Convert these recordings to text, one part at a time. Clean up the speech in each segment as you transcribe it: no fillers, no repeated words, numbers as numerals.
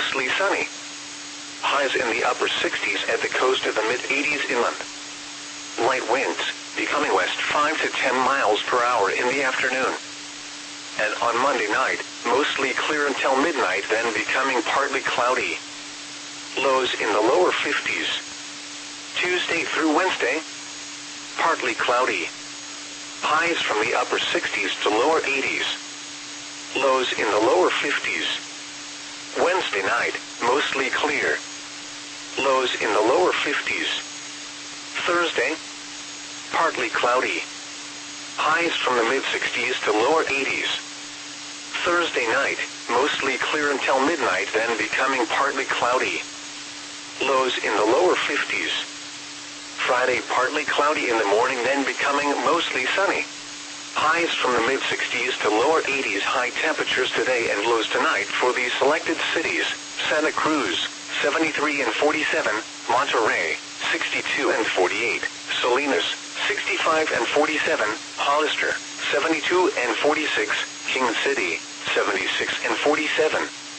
mostly sunny. Highs in the upper 60s at the coast of the mid-80s inland. Light winds, becoming west 5 to 10 miles per hour in the afternoon. And on Monday night, mostly clear until midnight, then becoming partly cloudy. Lows in the lower 50s. Tuesday through Wednesday, partly cloudy. Highs from the upper 60s to lower 80s. Lows in the lower 50s. Wednesday night, mostly clear. Lows in the lower 50s. Thursday, partly cloudy. Highs from the mid-60s to lower 80s. Thursday night, mostly clear until midnight, then becoming partly cloudy. Lows in the lower 50s. Friday, partly cloudy in the morning, then becoming mostly sunny. Highs from the mid-60s to lower 80s. High temperatures today and lows tonight for these selected cities: Santa Cruz, 73 and 47, Monterrey, 62 and 48, Salinas, 65 and 47, Hollister, 72 and 46, King City, 76 and 47.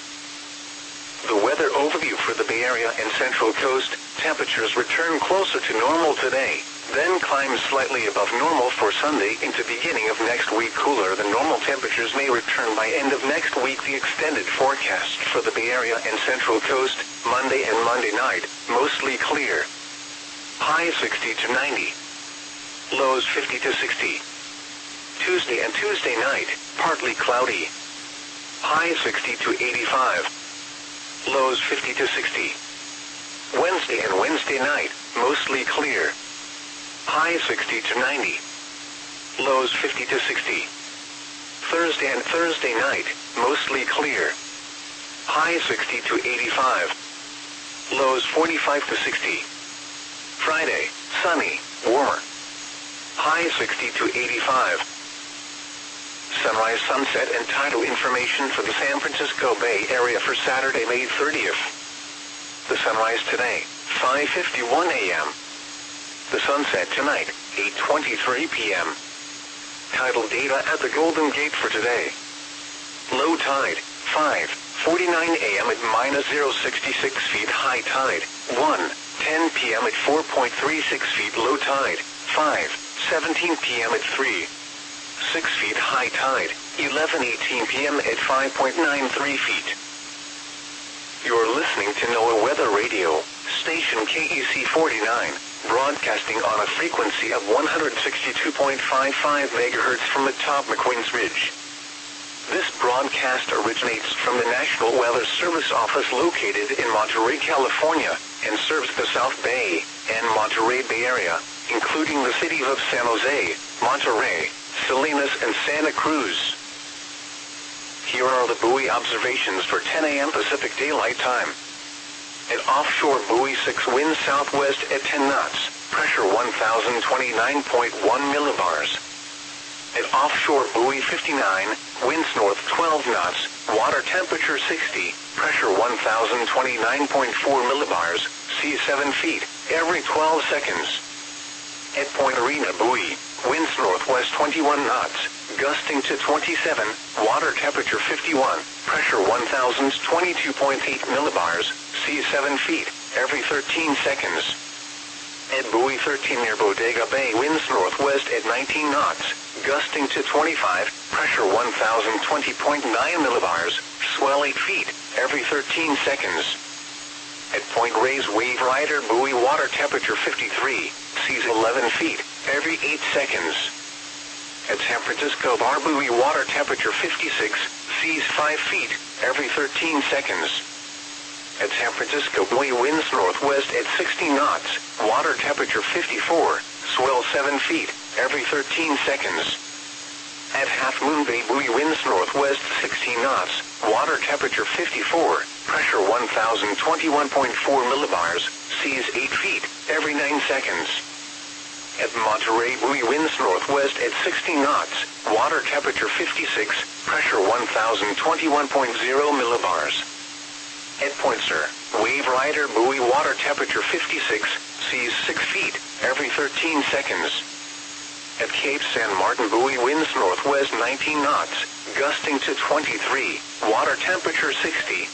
The weather overview for the Bay Area and Central Coast: temperatures return closer to normal today, then climb slightly above normal for Sunday into beginning of next week. Cooler than normal temperatures may return by end of next week. The extended forecast for the Bay Area and Central Coast: Monday and Monday night, mostly clear. High 60 to 90. Lows 50 to 60. Tuesday and Tuesday night, partly cloudy. High 60 to 85. Lows 50 to 60. Wednesday and Wednesday night, mostly clear. High 60 to 90. Lows 50 to 60. Thursday and Thursday night, mostly clear. High 60 to 85. Lows 45 to 60. Friday, sunny, warmer. High 60 to 85. Sunrise, sunset, and tidal information for the San Francisco Bay Area for Saturday, May 30th. The sunrise today, 5:51 a.m. The sunset tonight, 8:23 p.m. Tidal data at the Golden Gate for today. Low tide, 5:49 a.m. at -066 feet. High tide, 1:10 p.m. at 4.36 feet. Low tide, 5:17 p.m. at 3.6 feet. High tide, 11:18 p.m. at 5.93 feet. You're listening to NOAA Weather Radio, station KEC 49, broadcasting on a frequency of 162.55 MHz from atop McQueen's Ridge. This broadcast originates from the National Weather Service office located in Monterey, California, and serves the South Bay and Monterey Bay Area, including the cities of San Jose, Monterey, Salinas, and Santa Cruz. Here are the buoy observations for 10 a.m. Pacific Daylight Time. At offshore buoy 6, wind southwest at 10 knots, pressure 1,029.1 millibars. At offshore buoy 59, winds north 12 knots, water temperature 60, pressure 1,029.4 millibars, sea 7 feet, every 12 seconds. At Point Arena buoy, winds northwest 21 knots, gusting to 27, water temperature 51, pressure 1,022.8 millibars, sea 7 feet, every 13 seconds. At buoy 13 near Bodega Bay, winds northwest at 19 knots, gusting to 25, pressure 1,020.9 millibars, swell 8 feet, every 13 seconds. At Point Reyes Wave Rider buoy, water temperature 53, seas 11 feet, every 8 seconds. At San Francisco Bar buoy, water temperature 56, seas 5 feet, every 13 seconds. At San Francisco buoy, winds northwest at 60 knots, water temperature 54, swell 7 feet, every 13 seconds. At Half Moon Bay buoy, winds northwest 16 knots, water temperature 54, pressure 1,021.4 millibars, seas 8 feet, every 9 seconds. At Monterey buoy, winds northwest at 60 knots, water temperature 56, pressure 1,021.0 millibars. At Point Sur, Wave Rider buoy, water temperature 56, seas 6 feet, every 13 seconds. At Cape San Martin buoy, winds northwest 19 knots, gusting to 23, water temperature 60,